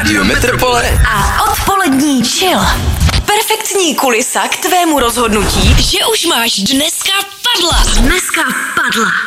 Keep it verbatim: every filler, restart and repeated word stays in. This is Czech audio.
Rádio Metropole a odpolední chill. Perfektní kulisa k tvému rozhodnutí, že už máš dneska padla. Dneska padla.